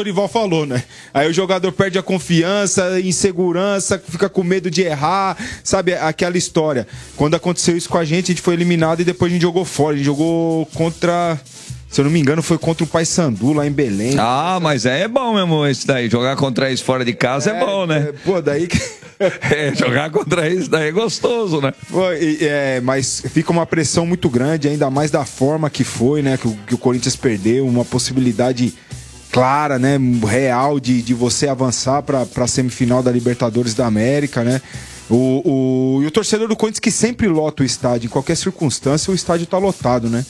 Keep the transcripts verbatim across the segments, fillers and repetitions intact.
Dorival falou, né? Aí o jogador perde a confiança, insegurança, fica com medo de errar, sabe? Aquela história. Quando aconteceu isso com a gente, a gente foi eliminado e depois a gente jogou fora. A gente jogou contra... Se eu não me engano, foi contra o Paysandu lá em Belém. Ah, mas é bom mesmo esse daí. Jogar contra isso fora de casa é, é bom, né? É, pô, daí... É, jogar contra isso daí é gostoso, né? Foi, é, mas fica uma pressão muito grande, ainda mais da forma que foi, né? Que o, que o Corinthians perdeu, uma possibilidade clara, né? Real de, de você avançar para a semifinal da Libertadores da América, né? O, o, e o torcedor do Corinthians que sempre lota o estádio, em qualquer circunstância o estádio tá lotado, né?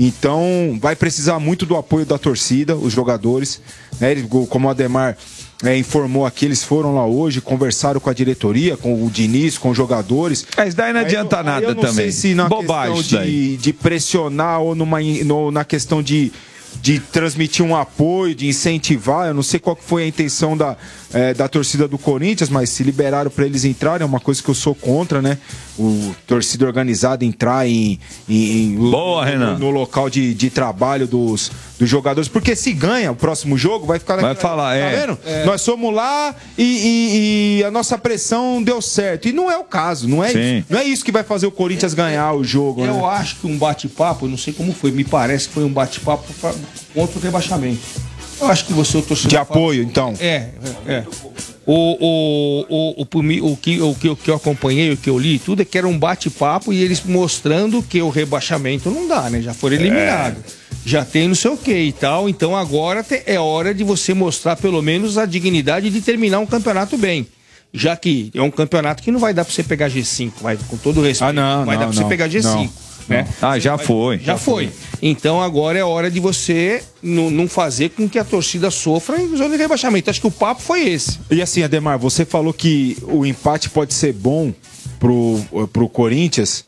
Então vai precisar muito do apoio da torcida, os jogadores, né? Como o Ademar é, informou aqui, eles foram lá hoje, conversaram com a diretoria, com o Diniz, com os jogadores. Mas daí não adianta aí, nada aí eu não também. Sei se na Bobagem questão de, de pressionar ou numa, no, na questão de, de transmitir um apoio, de incentivar. Eu não sei qual foi a intenção da, é, da torcida do Corinthians, mas se liberaram para eles entrarem, é uma coisa que eu sou contra, né? O torcida organizada entrar em, em, em Boa, no, Renan. no, no local de, de trabalho dos, dos jogadores, porque se ganha o próximo jogo, vai ficar... Vai falar, tá é. vendo? É. Nós fomos lá e, e, e a nossa pressão deu certo. E não é o caso, não é, isso, não é isso que vai fazer o Corinthians ganhar o jogo. Eu né? acho que um bate-papo, eu não sei como foi, me parece que foi um bate-papo pra, contra o rebaixamento. Eu acho que você, o torcedor... De apoio, então. É, é, é. O, o, o, o, o, que, o, que, o que eu acompanhei, o que eu li, tudo é que era um bate-papo e eles mostrando que o rebaixamento não dá, né? Já foram eliminados. É. Já tem não sei o que e tal. Então agora é hora de você mostrar pelo menos a dignidade de terminar um campeonato bem. Já que é um campeonato que não vai dar pra você pegar G cinco, vai, com todo o respeito. Ah, não, não vai não, dar pra não, você pegar G cinco. Não. Né? Ah, já foi. Já foi. Então agora é hora de você não, não fazer com que a torcida sofra em zona de rebaixamento. Acho que o papo foi esse. E assim, Ademar, você falou que o empate pode ser bom pro, pro Corinthians.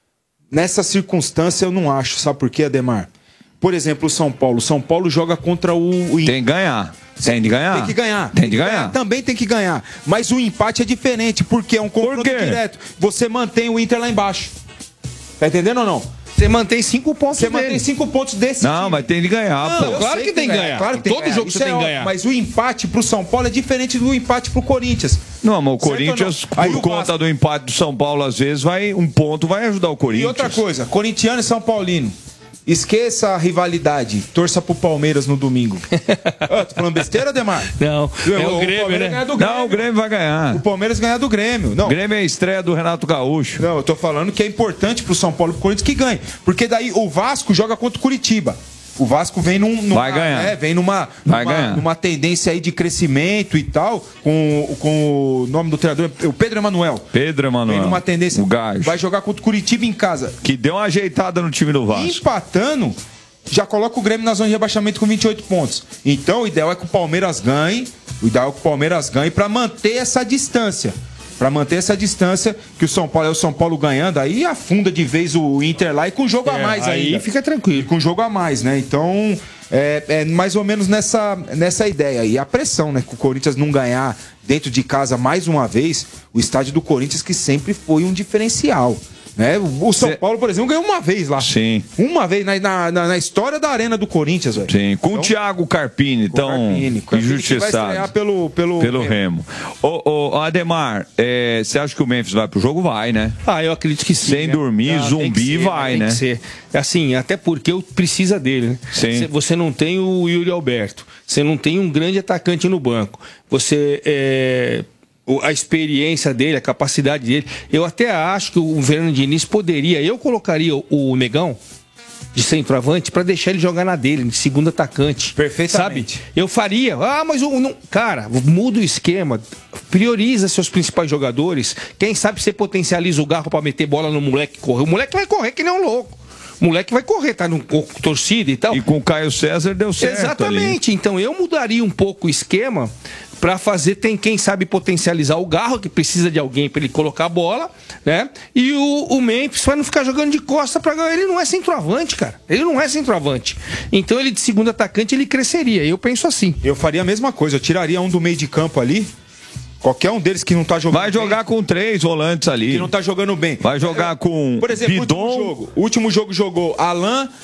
Nessa circunstância eu não acho. Sabe por quê, Ademar? Por exemplo, o São Paulo. O São Paulo joga contra o... o... Tem que ganhar. Tem de ganhar. Tem que ganhar. Tem de ganhar. É, também tem que ganhar. Mas o empate é diferente, porque é um confronto direto. Você mantém o Inter lá embaixo. Tá entendendo ou não? Você mantém cinco pontos Você dele. mantém cinco pontos desse Não, time. mas tem de ganhar, Não, pô. Claro que tem que ganhar. Claro que tem Todo ganhar. jogo Isso você é tem que óbvio. ganhar. Mas o empate pro São Paulo é diferente do empate pro Corinthians. Não, mas o Certo Corinthians, ou não? Aí por o conta Vasco- do empate do São Paulo, às vezes, vai, um ponto vai ajudar o E Corinthians. outra coisa, corintiano e São Paulino. Esqueça a rivalidade. Torça pro Palmeiras no domingo. Ah, tô falando besteira, Ademar? Não, é o, o Grêmio, Palmeiras né? ganha do Grêmio. Não, o Grêmio vai ganhar. O Palmeiras ganha do Grêmio. Não, O Grêmio é a estreia do Renato Gaúcho. não, eu tô falando que é importante pro São Paulo e pro Corinthians que ganhe. Porque daí o Vasco joga contra o Curitiba. O Vasco vem num, numa, Vai ganhar. né, vem numa, Vai numa, ganhar. numa tendência aí de crescimento e tal, com, com o nome do treinador, o Pedro Emanuel. Pedro Emanuel. Vem numa tendência. O gajo. Vai jogar contra o Curitiba em casa. Que deu uma ajeitada no time do Vasco. Empatando, já coloca o Grêmio na zona de rebaixamento com vinte e oito pontos. Então o ideal é que o Palmeiras ganhe, o ideal é que o Palmeiras ganhe para manter essa distância. Para manter essa distância, que o São Paulo é o São Paulo ganhando, aí afunda de vez o Inter lá e com jogo É, a mais aí ainda. fica tranquilo. E com jogo a mais, né? Então, é, é mais ou menos nessa, nessa ideia. E a pressão, né? Que o Corinthians não ganhar dentro de casa mais uma vez, o estádio do Corinthians que sempre foi um diferencial. Né? O São Cê... Paulo, por exemplo, ganhou uma vez lá. Sim. Uma vez na, na, na história da arena do Corinthians, velho. Sim, com Então, o Thiago Carpini, com o tão Carpini, Carpini que vai injustiçado. estrear pelo, pelo, Pelo Remo. Ô, ô, Ademar, é, você acha que o Memphis vai pro jogo? Vai, né? Ah, eu acredito que sim. Sem né? dormir, Ah, tem zumbi, que ser, vai, tem né? que ser. Assim, até porque eu precisa dele, né? Sim. Você não tem o Yuri Alberto, você não tem um grande atacante no banco. Você é... a experiência dele, a capacidade dele. Eu até acho que o Fernando Diniz poderia, eu colocaria o Negão de centroavante para deixar ele jogar na dele, de segundo atacante. Perfeitamente. Sabe? Eu faria. Ah, mas o não... cara, muda o esquema, prioriza seus principais jogadores. Quem sabe você potencializa o Garro para meter bola no moleque correr. O moleque vai correr que nem um louco. O moleque vai correr, tá no torcida e tal. E com o Caio César deu certo. Exatamente. Ali. Então eu mudaria um pouco o esquema para fazer, tem quem sabe potencializar o Garro, que precisa de alguém para ele colocar a bola, né? E o, o Memphis vai não ficar jogando de costa para ganhar. Ele não é centroavante, cara. Ele não é centroavante. Então ele de segundo atacante ele cresceria. Eu penso assim. Eu faria a mesma coisa. Eu tiraria um do meio de campo ali. Qualquer um deles que não tá jogando Vai jogar bem, com três volantes ali. que não tá jogando bem. Vai jogar com Por exemplo, Bidon. o último jogo. O último jogo jogou Alan,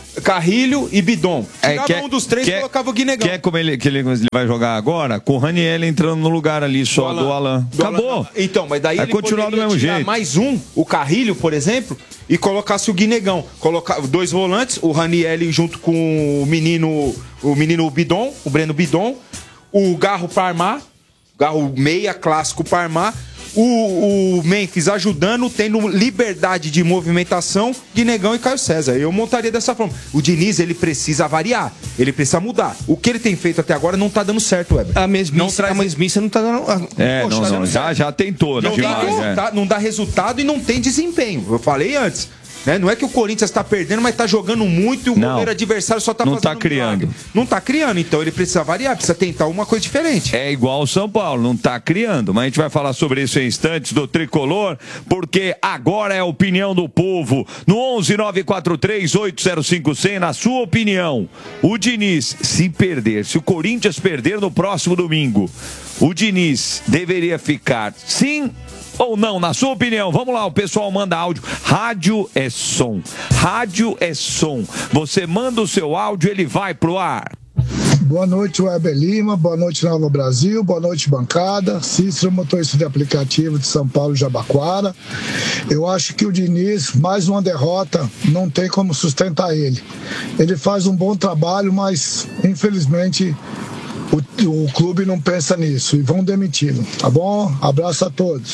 Carrilho e Bidon. Tirava É, quer, um dos três e colocava o Guinegão. Quer como ele, que ele, ele vai jogar agora? Com o Raniel entrando no lugar ali só do Alan. Do Acabou. Alan. Então, mas daí vai ele continuar do mesmo jeito. Mais um, o Carrilho, por exemplo, e colocasse o Guinegão. Colocar dois volantes, o Raniel junto com o menino, o menino Bidon, o Breno Bidon, o Garro para armar, Garro meia clássico para armar. O, o Memphis ajudando, tendo liberdade de movimentação, Guinegão e Caio César. Eu montaria dessa forma. O Diniz, ele precisa variar, ele precisa mudar. O que ele tem feito até agora não tá dando certo, Weber. A mesmice não, traz... não tá dando... É, Poxa, não, tá não, já, já tentou, né? Não, Demais, dá, é. tá, não dá resultado e não tem desempenho. Eu falei antes. Né? Não é que o Corinthians está perdendo, mas está jogando muito e o não, goleiro adversário só está fazendo. Não está criando. Milagre. Não está criando, então ele precisa variar, precisa tentar uma coisa diferente. É igual o São Paulo, não está criando. Mas a gente vai falar sobre isso em instantes do Tricolor, porque agora é a opinião do povo. No onze nove quatro três oito zero cinco zero zero, na sua opinião, o Diniz, se perder, se o Corinthians perder no próximo domingo, o Diniz deveria ficar sim ou não, na sua opinião? Vamos lá, o pessoal manda áudio. Rádio é som. Rádio é som. Você manda o seu áudio, ele vai pro ar. Boa noite, Weber Lima. Boa noite, Nova Brasil. Boa noite, bancada. Cícero, motorista de aplicativo de São Paulo, Jabaquara. Eu acho que o Diniz, mais uma derrota, não tem como sustentar ele. Ele faz um bom trabalho, mas, infelizmente, o, o clube não pensa nisso e vão demiti-lo, tá bom? Abraço a todos.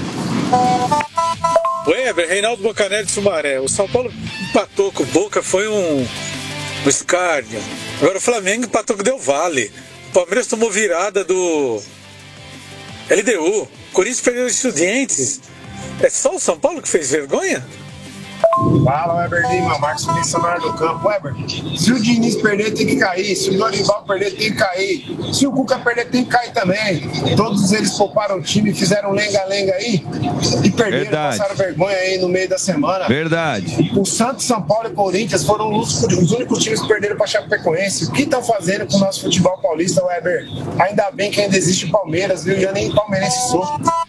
Weber, Reinaldo Bocanetti de Sumaré. O São Paulo empatou com o Boca, foi um, um escárnio. Agora o Flamengo empatou com o Del Valle. O Palmeiras tomou virada do L D U. O Corinthians perdeu os Estudiantes. É só o São Paulo que fez vergonha? Fala, Weber Lima, Marcos Vinícius na hora do campo. Weber, se o Diniz perder, tem que cair. Se o Dorival perder, tem que cair. Se o Cuca perder, tem que cair também. Todos eles pouparam o time, fizeram lenga-lenga aí e perderam, Verdade. passaram vergonha aí no meio da semana. Verdade. O Santos, São Paulo e Corinthians foram os, os únicos times que perderam para a Chapecoense. O que estão fazendo com o nosso futebol paulista, Weber? Ainda bem que ainda existe Palmeiras, viu? Eu nem palmeirense sou.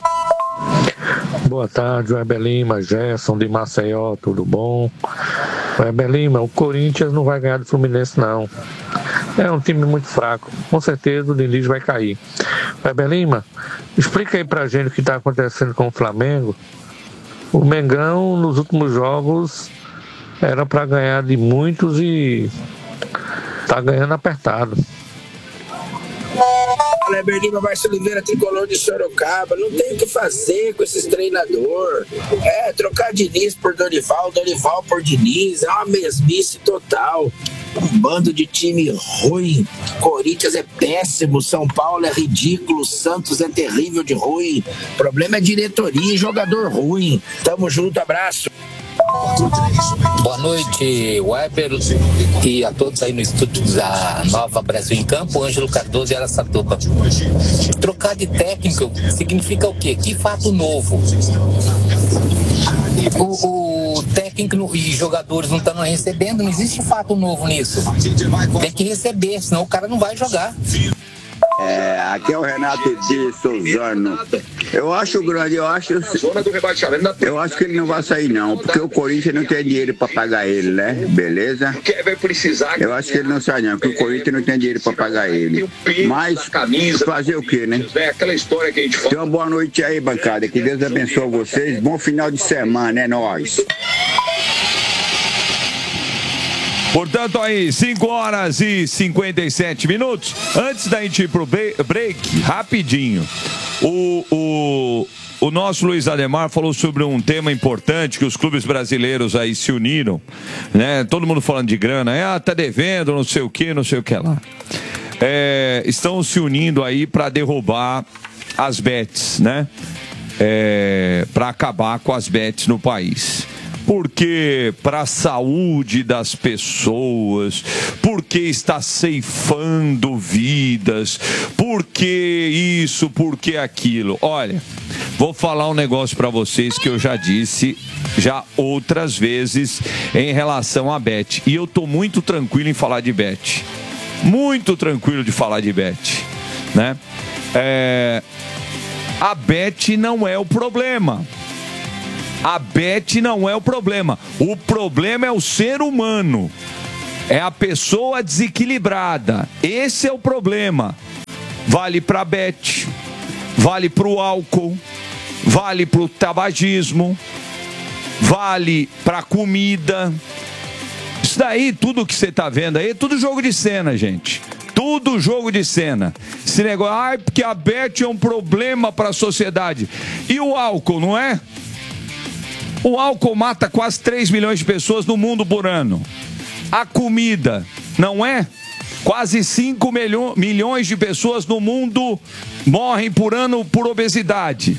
Boa tarde, Weber Lima, Gerson de Maceió, tudo bom? Weber Lima, o Corinthians não vai ganhar do Fluminense, não. É um time muito fraco, com certeza o Diniz vai cair. Weber Lima, explica aí pra gente o que está acontecendo com o Flamengo. O Mengão, nos últimos jogos, era para ganhar de muitos e tá ganhando apertado. Fala, Weber Lima, Márcio Oliveira, tricolor de Sorocaba. Não tem o que fazer com esses treinadores. É, trocar Diniz por Dorival, Dorival por Diniz. É uma mesmice total. Um bando de time ruim. Corinthians é péssimo, São Paulo é ridículo, Santos é terrível de ruim. O problema é diretoria e jogador ruim. Tamo junto, abraço. Boa noite, Weber, e a todos aí no estúdio da Nova Brasil em Campo, Ângelo Cardoso e Araçatuba. Trocar de técnico significa o quê? Que fato novo? O, o técnico e jogadores não estão recebendo, não existe fato novo nisso. Tem que receber, senão o cara não vai jogar. É, aqui é o Renato de Souzano. Eu acho grande, eu acho. Eu acho que ele não vai sair, não, porque o Corinthians não tem dinheiro para pagar ele, né? Beleza? Eu acho que ele não sai, não, porque o Corinthians não tem dinheiro para pagar ele. Mas fazer o quê, né? Então, uma boa noite aí, bancada. Que Deus abençoe vocês. Bom final de semana, é nóis. Portanto, aí, cinco horas e cinquenta e sete minutos. Antes da gente ir pro break, rapidinho, o, o, o nosso Luiz Ademar falou sobre um tema importante que os clubes brasileiros aí se uniram, né? Todo mundo falando de grana, é, ah, tá devendo, não sei o que, não sei o que lá. É, estão se unindo aí para derrubar as bets, né? É, para acabar com as bets no país. Porque para a saúde das pessoas, porque está ceifando vidas, porque isso, porque aquilo. Olha, vou falar um negócio para vocês que eu já disse já outras vezes em relação a bet. E eu tô muito tranquilo em falar de bet. Muito tranquilo de falar de bet, né? É... A bet não é o problema. A bet não é o problema. O problema é o ser humano. É a pessoa desequilibrada. Esse é o problema. Vale para a bet, vale para o álcool, vale para o tabagismo, vale para a comida. Isso daí, tudo que você tá vendo aí, é tudo jogo de cena, gente. Tudo jogo de cena. Esse negócio, ai, porque a bet é um problema para a sociedade. E o álcool, não é? O álcool mata quase três milhões de pessoas no mundo por ano. A comida, não é? Quase cinco milhões de pessoas no mundo morrem por ano por obesidade.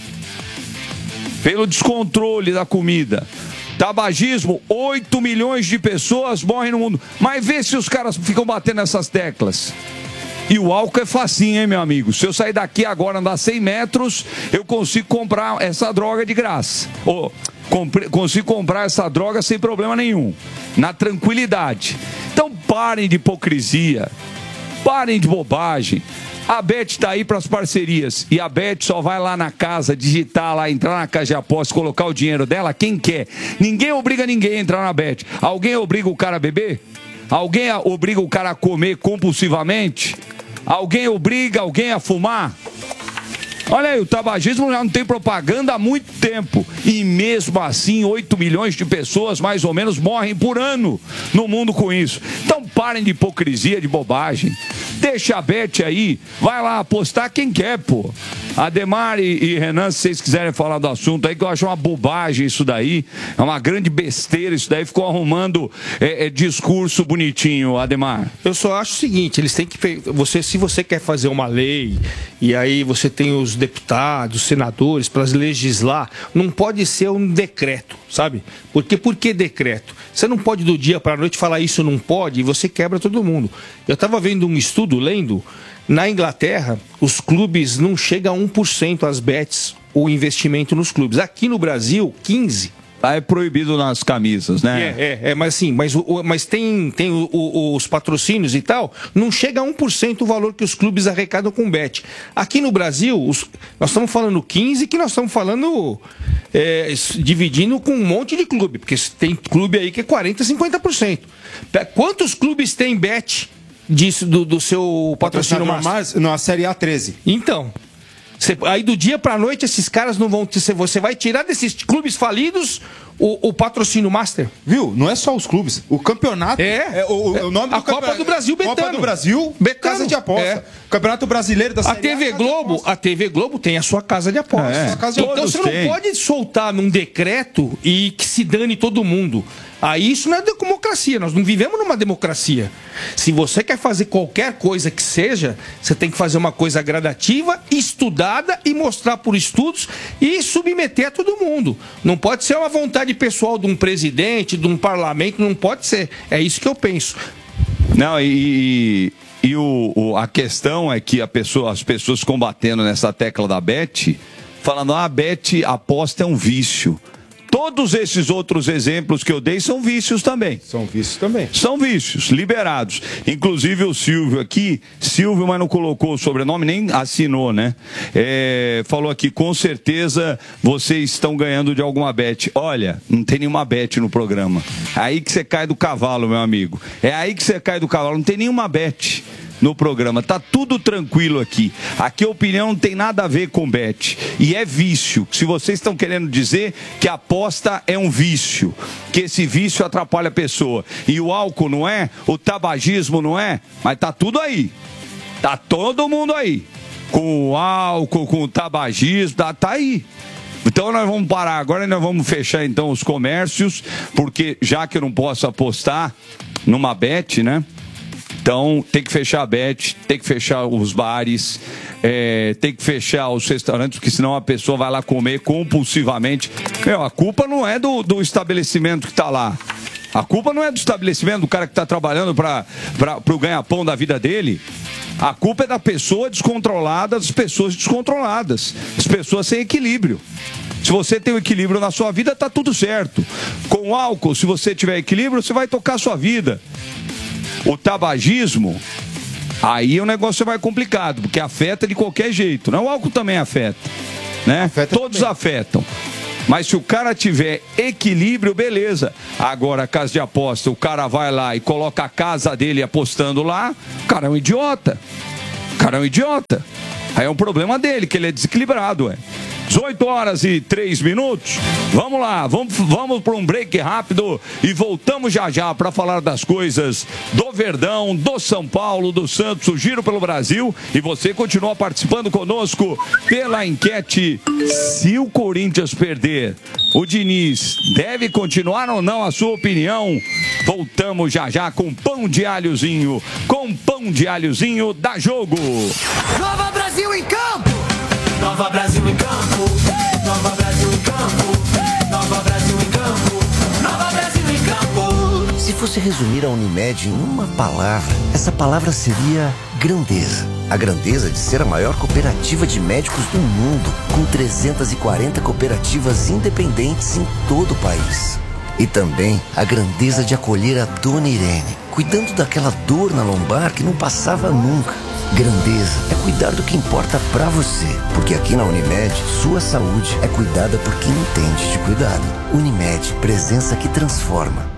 Pelo descontrole da comida. Tabagismo, oito milhões de pessoas morrem no mundo. Mas vê se os caras ficam batendo nessas teclas. E o álcool é facinho, hein, meu amigo? Se eu sair daqui agora, andar cem metros, eu consigo comprar essa droga de graça. Ou compre, consigo comprar essa droga sem problema nenhum. Na tranquilidade. Então parem de hipocrisia. Parem de bobagem. A Bet está aí para as parcerias. E a Bet só vai lá na casa, digitar lá, entrar na casa de apostas, colocar o dinheiro dela, quem quer. Ninguém obriga ninguém a entrar na Bet. Alguém obriga o cara a beber? Alguém obriga o cara a comer compulsivamente? Alguém obriga alguém a fumar? Olha aí, o tabagismo já não tem propaganda há muito tempo. E mesmo assim, oito milhões de pessoas, mais ou menos, morrem por ano no mundo com isso. Então parem de hipocrisia, de bobagem. Deixa a Bet aí, vai lá apostar quem quer, pô. Ademar e, e Renan, se vocês quiserem falar do assunto aí, que eu acho uma bobagem isso daí, é uma grande besteira isso daí, ficou arrumando é, é, discurso bonitinho, Ademar. Eu só acho o seguinte, eles têm que, você, se você quer fazer uma lei, e aí você tem os deputados, senadores, para legislar, não pode ser um decreto, sabe? Porque por que decreto? Você não pode do dia para a noite falar isso não pode e você quebra todo mundo. Eu estava vendo um estudo, lendo, na Inglaterra, os clubes não chegam a um por cento as bets, o investimento nos clubes. Aqui no Brasil, quinze por cento. Lá é proibido nas camisas, né? É, é, é mas assim, mas, o, mas tem, tem o, o, os patrocínios e tal, não chega a um por cento o valor que os clubes arrecadam com bet. Aqui no Brasil, os, nós estamos falando quinze, que nós estamos falando é, dividindo com um monte de clube, porque tem clube aí que é quarenta, cinquenta por cento. Quantos clubes tem bet disso, do, do seu patrocínio máximo? Na Série A treze. Então... Cê, aí do dia pra noite esses caras não vão... Cê, você vai tirar desses clubes falidos o, o patrocínio master. Viu? Não é só os clubes. O campeonato... É. é o, o nome do a Copa do Brasil, Betano. Copa do Brasil, Betano. Casa de aposta. É. Campeonato Brasileiro da Série A T V Globo, a T V Globo tem a sua casa de aposta. É. Casa de... Então você não pode soltar num decreto e que se dane todo mundo. Aí isso não é democracia, nós não vivemos numa democracia. Se você quer fazer qualquer coisa que seja, você tem que fazer uma coisa gradativa, estudada e mostrar por estudos e submeter a todo mundo. Não pode ser uma vontade pessoal de um presidente, de um parlamento, não pode ser. É isso que eu penso. Não, e, e o, o, a questão é que a pessoa, as pessoas combatendo nessa tecla da Bet, falando, ah, a Bet, a aposta é um vício. Todos esses outros exemplos que eu dei são vícios também. São vícios também. São vícios, liberados. Inclusive o Silvio aqui, Silvio, mas não colocou o sobrenome, nem assinou, né? É, falou aqui, com certeza vocês estão ganhando de alguma bet. Olha, não tem nenhuma bet no programa. É aí que você cai do cavalo, meu amigo. É aí que você cai do cavalo, não tem nenhuma bet no programa, tá tudo tranquilo aqui. Aqui a opinião não tem nada a ver com bet. E é vício. Se vocês estão querendo dizer que a aposta é um vício, que esse vício atrapalha a pessoa. E o álcool não é, o tabagismo não é, mas tá tudo aí. Tá todo mundo aí. Com o álcool, com o tabagismo, tá, tá aí. Então nós vamos parar agora e nós vamos fechar então os comércios, porque já que eu não posso apostar numa bet, né? Então, tem que fechar a bet, tem que fechar os bares, é, tem que fechar os restaurantes, porque senão a pessoa vai lá comer compulsivamente. Meu, a culpa não é do, do estabelecimento que está lá. A culpa não é do estabelecimento, do cara que está trabalhando para o ganha-pão da vida dele. A culpa é da pessoa descontrolada, das pessoas descontroladas, as pessoas sem equilíbrio. Se você tem o equilíbrio na sua vida, tá tudo certo. Com álcool, se você tiver equilíbrio, você vai tocar a sua vida. O tabagismo, aí o negócio vai complicado, porque afeta de qualquer jeito. Né? O álcool também afeta, né? Afeta Todos também. afetam. Mas se o cara tiver equilíbrio, beleza. Agora, casa de aposta, o cara vai lá e coloca a casa dele apostando lá, o cara é um idiota. O cara é um idiota. Aí é um problema dele, que ele é desequilibrado, ué. dezoito horas e três minutos. Vamos lá, vamos, vamos para um break rápido e voltamos já já para falar das coisas do Verdão, do São Paulo, do Santos, o Giro pelo Brasil. E você continua participando conosco pela enquete. Se o Corinthians perder, o Diniz deve continuar ou não? A sua opinião? Voltamos já já com pão de alhozinho, com pão de alhozinho da Jogo. Nova Brasil em campo! Nova Brasil em campo, Nova Brasil em campo, Nova Brasil em campo, Nova Brasil em campo. Se fosse resumir a Unimed em uma palavra, essa palavra seria grandeza. A grandeza de ser a maior cooperativa de médicos do mundo, com trezentas e quarenta cooperativas independentes em todo o país. E também a grandeza de acolher a Dona Irene, cuidando daquela dor na lombar que não passava nunca. Grandeza é cuidar do que importa pra você, porque aqui na Unimed, sua saúde é cuidada por quem entende de cuidado. Unimed, presença que transforma.